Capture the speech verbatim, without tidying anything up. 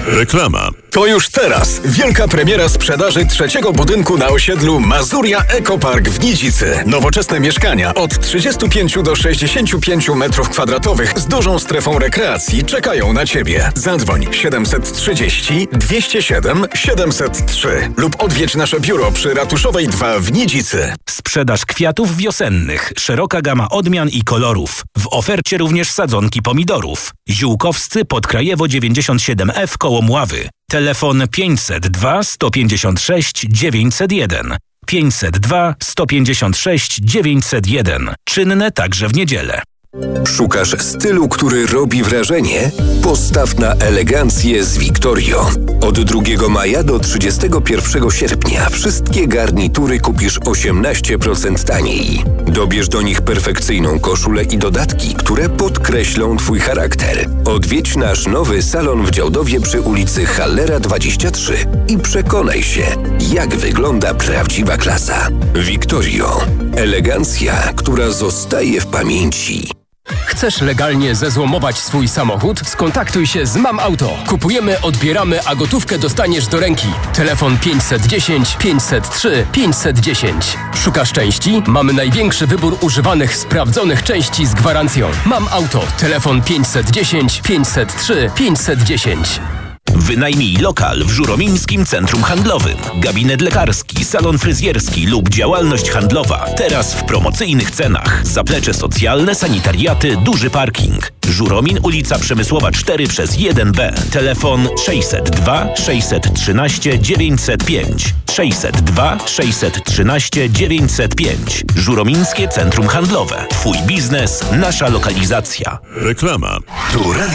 Reklama. To już teraz wielka premiera sprzedaży trzeciego budynku na osiedlu Mazuria Ecopark w Nidzicy. Nowoczesne mieszkania od trzydziestu pięciu do sześćdziesięciu pięciu metrów kwadratowych z dużą strefą rekreacji czekają na Ciebie. Zadzwoń siedemset trzydzieści dwieście siedem siedemset trzy lub odwiedź nasze biuro przy Ratuszowej dwa w Nidzicy. Sprzedaż kwiatów wiosennych. Szeroka gama odmian i kolorów. W ofercie również sadzonki pomidorów. Ziółkowscy Podkrajewo dziewięćdziesiąt siedem F koło Mławy. Telefon pięćset dwa sto pięćdziesiąt sześć dziewięćset jeden. pięćset dwa sto pięćdziesiąt sześć dziewięćset jeden. Czynne także w niedzielę. Szukasz stylu, który robi wrażenie? Postaw na elegancję z Victorio. Od drugiego maja do trzydziestego pierwszego sierpnia wszystkie garnitury kupisz osiemnaście procent taniej. Dobierz do nich perfekcyjną koszulę i dodatki, które podkreślą Twój charakter. Odwiedź nasz nowy salon w Działdowie przy ulicy Hallera dwadzieścia trzy i przekonaj się, jak wygląda prawdziwa klasa. Victorio. Elegancja, która zostaje w pamięci. Chcesz legalnie zezłomować swój samochód? Skontaktuj się z Mam Auto. Kupujemy, odbieramy, a gotówkę dostaniesz do ręki. Telefon pięćset dziesięć pięćset trzy pięćset dziesięć. Szukasz części? Mamy największy wybór używanych, sprawdzonych części z gwarancją. Mam Auto. Telefon pięćset dziesięć pięćset trzy pięćset dziesięć. Wynajmij lokal w Żuromińskim Centrum Handlowym. Gabinet lekarski, salon fryzjerski lub działalność handlowa. Teraz w promocyjnych cenach. Zaplecze socjalne, sanitariaty, duży parking. Żuromin, ulica Przemysłowa cztery przez jeden B. Telefon sześćset dwa sześćset trzynaście dziewięćset pięć. sześćset dwa sześćset trzynaście dziewięćset pięć. Żuromińskie Centrum Handlowe. Twój biznes, nasza lokalizacja. Reklama. Tu